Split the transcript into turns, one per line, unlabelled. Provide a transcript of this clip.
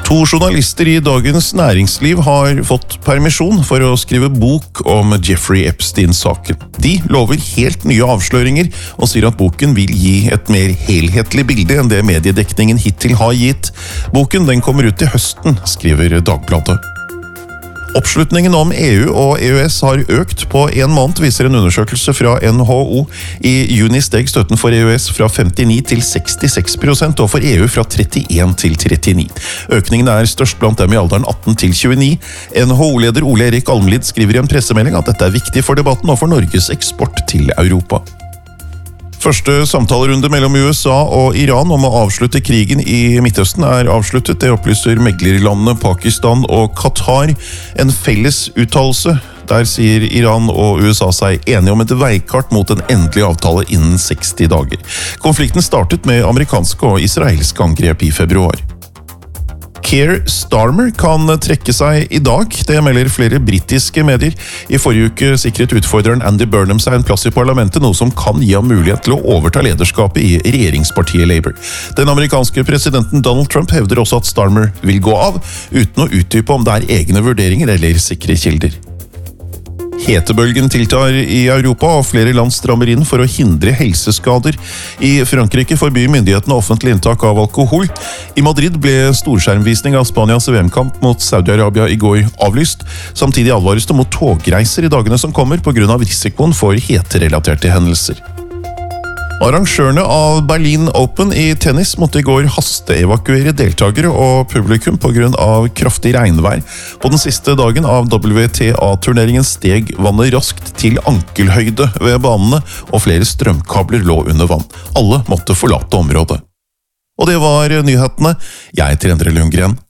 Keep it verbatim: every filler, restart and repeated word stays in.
To journalister i Dagens Næringsliv har fått permisjon for å skrive bok om Jeffrey Epstein-saken. De lover helt nye avsløringer og sier at boken vil gi et mer helhetlig bilde enn det mediedekningen hittil har gitt. Boken den kommer ut til høsten, skriver Dagbladet. Oppslutningen om E U og E U S har økt på en måned, viser en undersøkelse fra N H O. I juni steg støtten for E U S fra femtini til sekstiseks prosent, og for E U fra trettien til trettini. Økningen er størst blant dem i alderen atten til tjueni. N H O-leder Ole Erik Almlid skriver i en pressemelding at dette er viktig for debatten og for Norges eksport til Europa. Første samtalerunde mellom U S A og Iran om å avslutte krigen i Midtøsten er avsluttet. Det opplyser meglerlandene Pakistan og Qatar. En felles uttalelse. Der sier Iran og U S A seg enige om et veikart mot en endelig avtale innen seksti dager. Konflikten startet med amerikanske og israelske angrep i februar. Keir Starmer kan trekke seg i dag, det melder flere britiske medier. I forrige uke sikret utfordreren Andy Burnham seg en plass i parlamentet, noe som kan gi ham mulighet til å overta lederskapet i regjeringspartiet Labour. Den amerikanske presidenten Donald Trump hevder også at Starmer vil gå av, uten å utdype om det er egne vurderinger eller sikre kilder. Hetebølgen tiltar i Europa, og flere land strammer inn for å hindre helseskader. I Frankrike forbyr myndighetene offentlig inntak av alkohol. I Madrid ble storskjermvisning av Spanias V M-kamp mot Saudi-Arabia i går avlyst. Samtidig advares det mot togreiser i dagene som kommer på grunn av risikoen for heterelaterte hendelser. Arrangørene av Berlin Open i tennis måtte i går hasteevakuere deltagere og publikum på grunn av kraftig regnvær. På den siste dagen av W T A-turneringen steg vannet raskt til ankelhøyde ved banene, og flere strømkabler lå under vann. Alle måtte forlate området. Og det var nyhetene. Jeg heter Endre Lundgren.